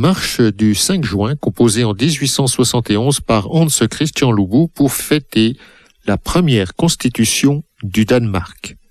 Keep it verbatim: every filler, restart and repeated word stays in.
marche du cinq juin composée en dix-huit cent soixante et onze par Hans Christian Loubou pour fêter la première constitution du Danemark.